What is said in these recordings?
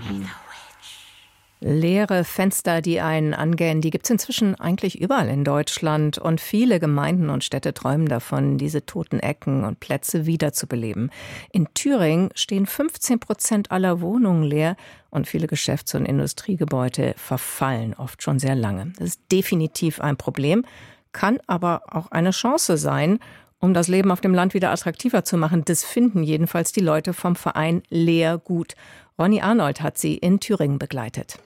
Leere Fenster, die einen angähnen, die gibt es inzwischen eigentlich überall in Deutschland. Und viele Gemeinden und Städte träumen davon, diese toten Ecken und Plätze wiederzubeleben. In Thüringen stehen 15% aller Wohnungen leer und viele Geschäfts- und Industriegebäude verfallen oft schon sehr lange. Das ist definitiv ein Problem, kann aber auch eine Chance sein, um das Leben auf dem Land wieder attraktiver zu machen. Das finden jedenfalls die Leute vom Verein Leergut. Ronny Arnold hat sie in Thüringen begleitet.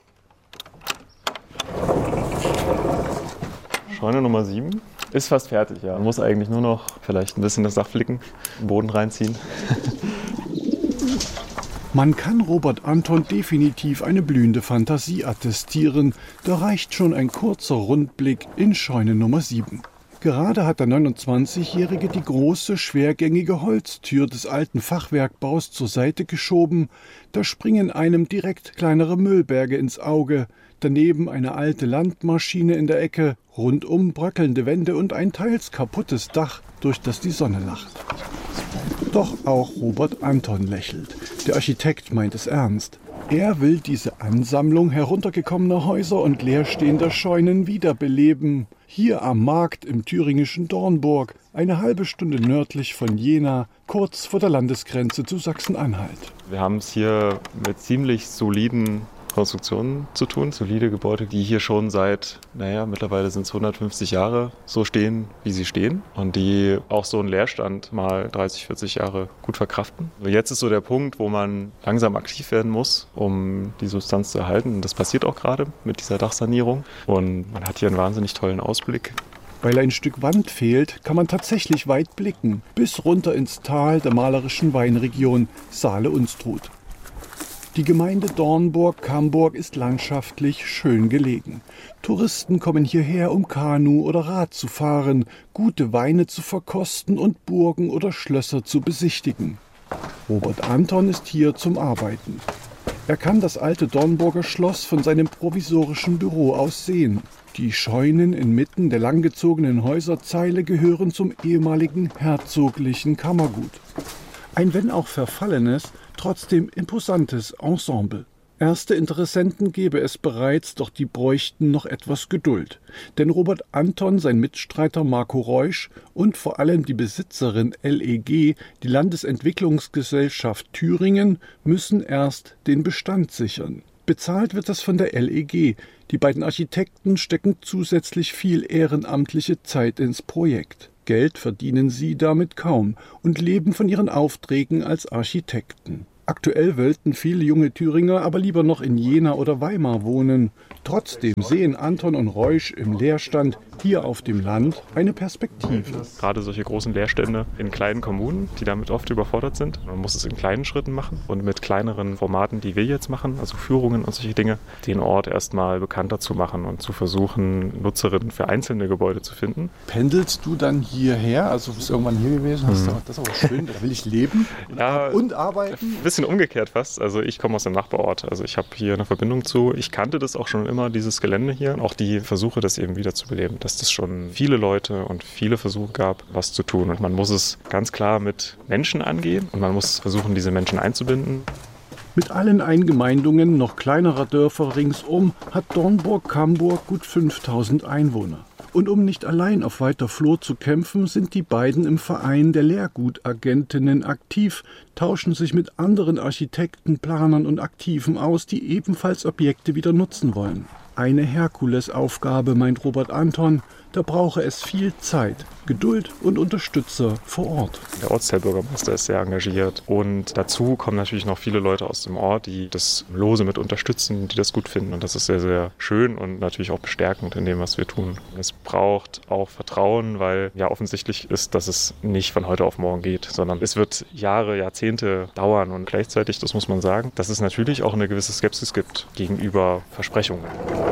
Scheune Nummer 7 ist fast fertig, ja. Man muss eigentlich nur noch vielleicht ein bisschen das Dach flicken, den Boden reinziehen. Man kann Robert Anton definitiv eine blühende Fantasie attestieren. Da reicht schon ein kurzer Rundblick in Scheune Nummer 7. Gerade hat der 29-Jährige die große, schwergängige Holztür des alten Fachwerkbaus zur Seite geschoben. Da springen einem direkt kleinere Müllberge ins Auge. Daneben eine alte Landmaschine in der Ecke, rundum bröckelnde Wände und ein teils kaputtes Dach, durch das die Sonne lacht. Doch auch Robert Anton lächelt. Der Architekt meint es ernst. Er will diese Ansammlung heruntergekommener Häuser und leerstehender Scheunen wiederbeleben. Hier am Markt im thüringischen Dornburg, eine halbe Stunde nördlich von Jena, kurz vor der Landesgrenze zu Sachsen-Anhalt. Wir haben es hier mit ziemlich soliden Konstruktionen zu tun, solide Gebäude, die hier schon seit, mittlerweile sind es 150 Jahre so stehen, wie sie stehen und die auch so einen Leerstand mal 30, 40 Jahre gut verkraften. Jetzt ist so der Punkt, wo man langsam aktiv werden muss, um die Substanz zu erhalten. Und das passiert auch gerade mit dieser Dachsanierung und man hat hier einen wahnsinnig tollen Ausblick. Weil ein Stück Wand fehlt, kann man tatsächlich weit blicken, bis runter ins Tal der malerischen Weinregion Saale-Unstrut. Die Gemeinde Dornburg-Camburg ist landschaftlich schön gelegen. Touristen kommen hierher, um Kanu oder Rad zu fahren, gute Weine zu verkosten und Burgen oder Schlösser zu besichtigen. Robert Anton ist hier zum Arbeiten. Er kann das alte Dornburger Schloss von seinem provisorischen Büro aus sehen. Die Scheunen inmitten der langgezogenen Häuserzeile gehören zum ehemaligen herzoglichen Kammergut. Ein wenn auch verfallenes, trotzdem imposantes Ensemble. Erste Interessenten gäbe es bereits, doch die bräuchten noch etwas Geduld. Denn Robert Anton, sein Mitstreiter Marco Reusch und vor allem die Besitzerin LEG, die Landesentwicklungsgesellschaft Thüringen, müssen erst den Bestand sichern. Bezahlt wird das von der LEG. Die beiden Architekten stecken zusätzlich viel ehrenamtliche Zeit ins Projekt. Geld verdienen sie damit kaum und leben von ihren Aufträgen als Architekten. Aktuell wollten viele junge Thüringer aber lieber noch in Jena oder Weimar wohnen. Trotzdem sehen Anton und Reusch im Leerstand hier auf dem Land eine Perspektive. Gerade solche großen Leerstände in kleinen Kommunen, die damit oft überfordert sind. Man muss es in kleinen Schritten machen und mit kleineren Formaten, die wir jetzt machen, also Führungen und solche Dinge, den Ort erstmal bekannter zu machen und zu versuchen, Nutzerinnen für einzelne Gebäude zu finden. Pendelst du dann hierher? Also du bist irgendwann hier gewesen, hast gesagt, das ist aber schön, da will ich leben und arbeiten? Ein bisschen umgekehrt fast. Also ich komme aus dem Nachbarort, also ich habe hier eine Verbindung zu. Ich kannte das auch schon immer, dieses Gelände hier, auch die Versuche, das eben wieder zu beleben, dass es schon viele Leute und viele Versuche gab, was zu tun. Und man muss es ganz klar mit Menschen angehen und man muss versuchen, diese Menschen einzubinden. Mit allen Eingemeindungen noch kleinerer Dörfer ringsum hat Dornburg-Camburg gut 5000 Einwohner. Und um nicht allein auf weiter Flur zu kämpfen, sind die beiden im Verein der Leergutagentinnen aktiv, tauschen sich mit anderen Architekten, Planern und Aktiven aus, die ebenfalls Objekte wieder nutzen wollen. Eine Herkulesaufgabe, meint Robert Anton, da brauche es viel Zeit, Geduld und Unterstützer vor Ort. Der Ortsteilbürgermeister ist sehr engagiert und dazu kommen natürlich noch viele Leute aus dem Ort, die das lose mit unterstützen, die das gut finden und das ist sehr, sehr schön und natürlich auch bestärkend in dem, was wir tun. Es braucht auch Vertrauen, weil ja offensichtlich ist, dass es nicht von heute auf morgen geht, sondern es wird Jahre, Jahrzehnte dauern und gleichzeitig, das muss man sagen, dass es natürlich auch eine gewisse Skepsis gibt gegenüber Versprechungen.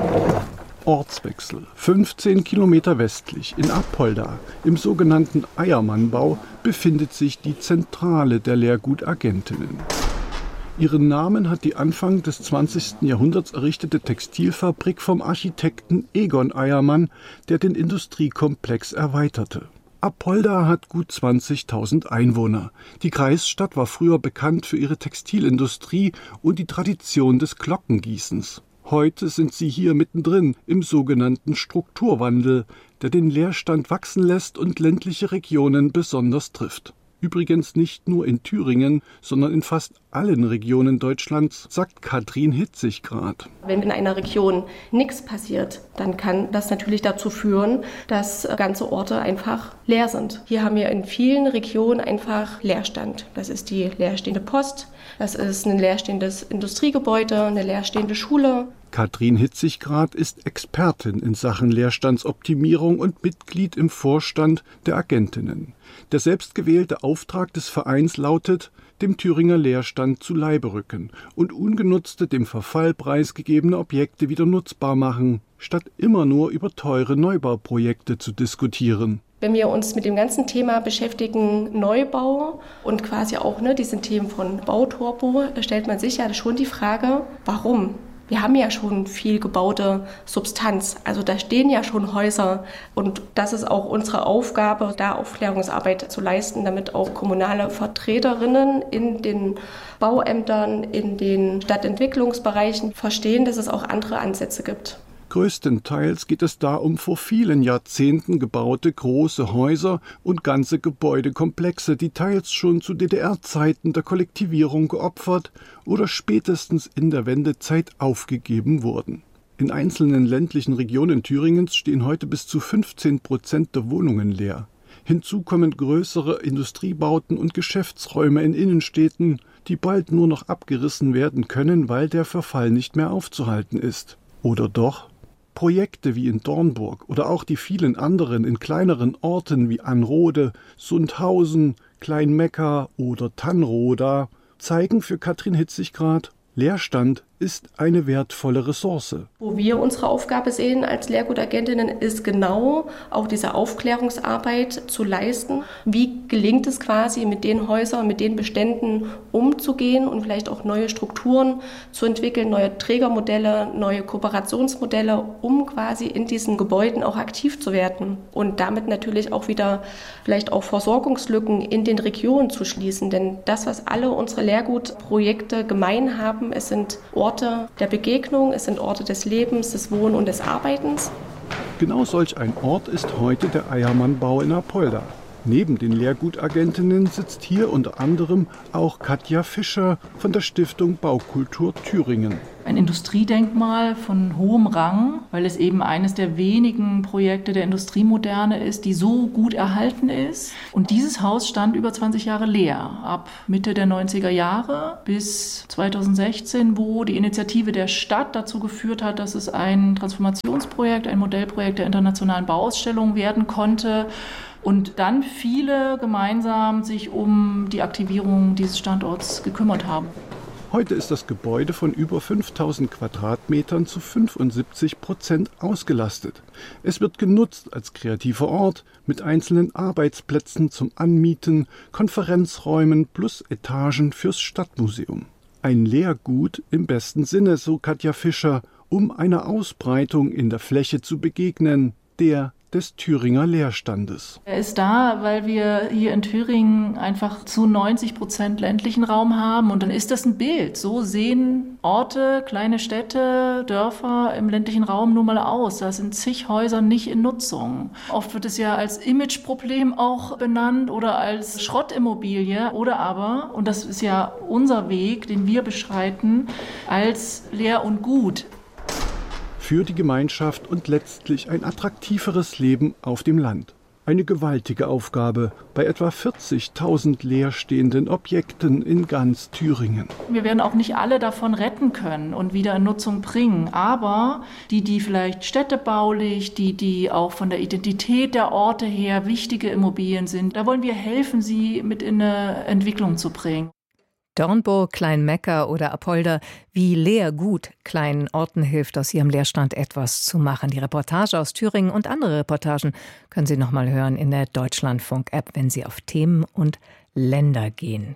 Ortswechsel. 15 Kilometer westlich in Apolda, im sogenannten Eiermannbau, befindet sich die Zentrale der Leergutagentinnen. Ihren Namen hat die Anfang des 20. Jahrhunderts errichtete Textilfabrik vom Architekten Egon Eiermann, der den Industriekomplex erweiterte. Apolda hat gut 20.000 Einwohner. Die Kreisstadt war früher bekannt für ihre Textilindustrie und die Tradition des Glockengießens. Heute sind sie hier mittendrin im sogenannten Strukturwandel, der den Leerstand wachsen lässt und ländliche Regionen besonders trifft. Übrigens nicht nur in Thüringen, sondern in fast allen Regionen Deutschlands, sagt Katrin Hitzigrad. Wenn in einer Region nichts passiert, dann kann das natürlich dazu führen, dass ganze Orte einfach leer sind. Hier haben wir in vielen Regionen einfach Leerstand. Das ist die leerstehende Post, das ist ein leerstehendes Industriegebäude, eine leerstehende Schule. Katrin Hitzigrad ist Expertin in Sachen Leerstandsoptimierung und Mitglied im Vorstand der Agentinnen. Der selbstgewählte Auftrag des Vereins lautet, dem Thüringer Leerstand zu Leibe rücken und ungenutzte, dem Verfall preisgegebene Objekte wieder nutzbar machen, statt immer nur über teure Neubauprojekte zu diskutieren. Wenn wir uns mit dem ganzen Thema beschäftigen, Neubau und quasi auch diesen Themen von Bauturbo, stellt man sich ja schon die Frage, warum? Wir haben ja schon viel gebaute Substanz, also da stehen ja schon Häuser und das ist auch unsere Aufgabe, da Aufklärungsarbeit zu leisten, damit auch kommunale Vertreterinnen in den Bauämtern, in den Stadtentwicklungsbereichen verstehen, dass es auch andere Ansätze gibt. Größtenteils geht es da um vor vielen Jahrzehnten gebaute große Häuser und ganze Gebäudekomplexe, die teils schon zu DDR-Zeiten der Kollektivierung geopfert oder spätestens in der Wendezeit aufgegeben wurden. In einzelnen ländlichen Regionen Thüringens stehen heute bis zu 15% der Wohnungen leer. Hinzu kommen größere Industriebauten und Geschäftsräume in Innenstädten, die bald nur noch abgerissen werden können, weil der Verfall nicht mehr aufzuhalten ist. Oder doch? Projekte wie in Dornburg oder auch die vielen anderen in kleineren Orten wie Anrode, Sundhausen, Kleinmekka oder Tannroda zeigen für Katrin Hitzigrad, Leerstand ist eine wertvolle Ressource. Wo wir unsere Aufgabe sehen als Leergutagentinnen, ist genau auch diese Aufklärungsarbeit zu leisten. Wie gelingt es quasi, mit den Häusern, mit den Beständen umzugehen und vielleicht auch neue Strukturen zu entwickeln, neue Trägermodelle, neue Kooperationsmodelle, um quasi in diesen Gebäuden auch aktiv zu werden und damit natürlich auch wieder vielleicht auch Versorgungslücken in den Regionen zu schließen. Denn das, was alle unsere Leergutprojekte gemein haben, es sind Orte der Begegnung, es sind Orte des Lebens, des Wohnen und des Arbeitens. Genau solch ein Ort ist heute der Eiermann-Bau in Apolda. Neben den Leergutagentinnen sitzt hier unter anderem auch Katja Fischer von der Stiftung Baukultur Thüringen. Ein Industriedenkmal von hohem Rang, weil es eben eines der wenigen Projekte der Industriemoderne ist, die so gut erhalten ist. Und dieses Haus stand über 20 Jahre leer, ab Mitte der 90er Jahre bis 2016, wo die Initiative der Stadt dazu geführt hat, dass es ein Transformationsprojekt, ein Modellprojekt der internationalen Bauausstellung werden konnte. Und dann viele gemeinsam sich um die Aktivierung dieses Standorts gekümmert haben. Heute ist das Gebäude von über 5.000 Quadratmetern zu 75% ausgelastet. Es wird genutzt als kreativer Ort mit einzelnen Arbeitsplätzen zum Anmieten, Konferenzräumen plus Etagen fürs Stadtmuseum. Ein Leergut im besten Sinne, so Katja Fischer, um einer Ausbreitung in der Fläche zu begegnen, der des Thüringer Leerstandes. Er ist da, weil wir hier in Thüringen einfach zu 90% ländlichen Raum haben und dann ist das ein Bild. So sehen Orte, kleine Städte, Dörfer im ländlichen Raum nun mal aus. Da sind zig Häuser nicht in Nutzung. Oft wird es ja als Imageproblem auch benannt oder als Schrottimmobilie oder aber, und das ist ja unser Weg, den wir beschreiten, als leer und gut. Für die Gemeinschaft und letztlich ein attraktiveres Leben auf dem Land. Eine gewaltige Aufgabe bei etwa 40.000 leerstehenden Objekten in ganz Thüringen. Wir werden auch nicht alle davon retten können und wieder in Nutzung bringen, aber die vielleicht städtebaulich, die auch von der Identität der Orte her wichtige Immobilien sind, da wollen wir helfen, sie mit in eine Entwicklung zu bringen. Dornburg, Kleinmekka oder Apolda, wie Leergut kleinen Orten hilft, aus ihrem Leerstand etwas zu machen. Die Reportage aus Thüringen und andere Reportagen können Sie noch mal hören in der Deutschlandfunk-App, wenn Sie auf Themen und Länder gehen.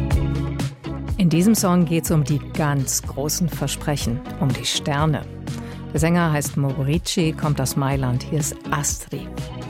In diesem Song geht es um die ganz großen Versprechen, um die Sterne. Der Sänger heißt Mauro Ricci, kommt aus Mailand. Hier ist Astrid.